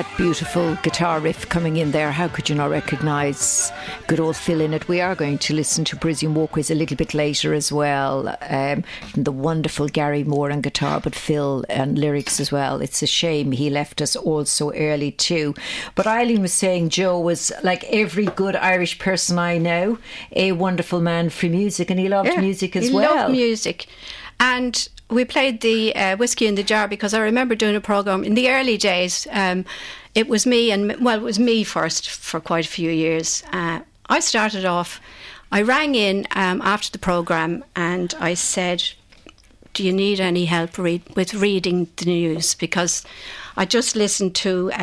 that beautiful guitar riff coming in there, how could you not recognise good old Phil in it? We are going to listen to Parisian Walkways a little bit later as well. The wonderful Gary Moore on guitar, but Phil and lyrics as well. It's a shame he left us all so early too. But Eileen was saying Joe was like every good Irish person I know, a wonderful man for music, and he loved music as well. He loved music. And we played the Whiskey in the Jar because I remember doing a programme in the early days. It was me first for quite a few years. I started off, I rang in after the programme and I said, do you need any help with reading the news? Because I just listened to...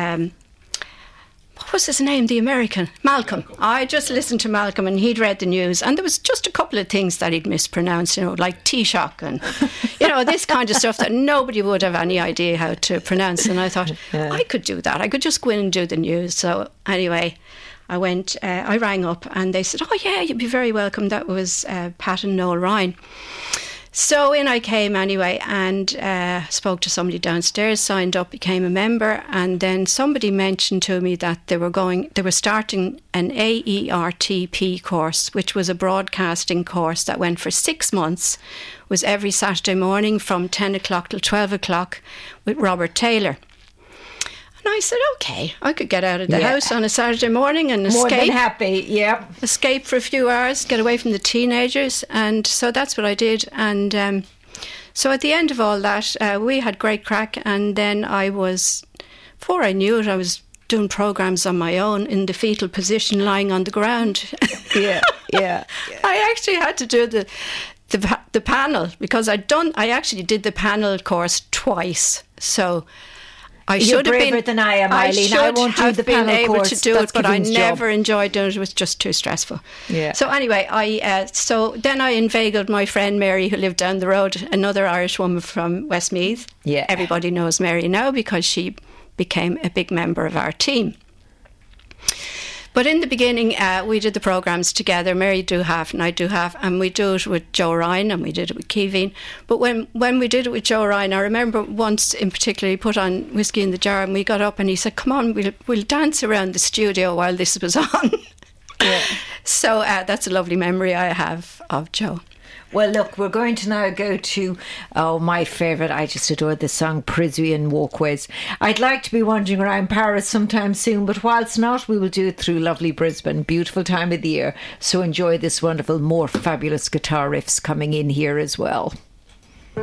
what was his name? The American? Malcolm. I just listened to Malcolm and he'd read the news and there was just a couple of things that he'd mispronounced, like Taoiseach and, this kind of stuff that nobody would have any idea how to pronounce. And I thought, I could do that. I could just go in and do the news. So anyway, I rang up and they said, oh yeah, you'd be very welcome. That was Pat and Noel Ryan. So in I came anyway and spoke to somebody downstairs, signed up, became a member, and then somebody mentioned to me that they were starting an AERTP course, which was a broadcasting course that went for 6 months, was every Saturday morning from 10 o'clock till 12 o'clock with Robert Taylor. And I said, okay, I could get out of the house on a Saturday morning and escape. More than happy, escape for a few hours, get away from the teenagers. And so that's what I did. And so at the end of all that, we had great crack. And then before I knew it, I was doing programmes on my own in the fetal position, lying on the ground. Yeah. I actually had to do the panel because I actually did the panel course twice. So... You're braver than I am, Eileen. I won't do the panel able course. To do it, but I never enjoyed doing it. It was just too stressful. Yeah. So anyway, so then I inveigled my friend Mary, who lived down the road, another Irish woman from Westmeath. Yeah. Everybody knows Mary now because she became a big member of our team. But in the beginning, we did the programmes together. Mary do half and I do half, and we do it with Joe Ryan and we did it with Keeveen. But when we did it with Joe Ryan, I remember once in particular he put on Whiskey in the Jar and we got up and he said, come on, we'll dance around the studio while this was on. Yeah. So that's a lovely memory I have of Joe. Well, look, we're going to now go to, my favourite, I just adore this song, Parisian Walkways. I'd like to be wandering around Paris sometime soon, but whilst not, we will do it through lovely Brisbane. Beautiful time of the year. So enjoy this wonderful, more fabulous guitar riffs coming in here as well.